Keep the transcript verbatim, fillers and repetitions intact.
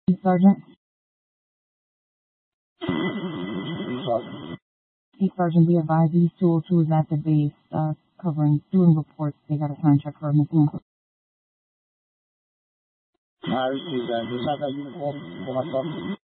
Chief Sergeant. Sergeant. Chief Sergeant, we advise these two oh two is at the base, uh, covering, doing reports. They got a contract for a missing. I received that. Is that that uniform for myself?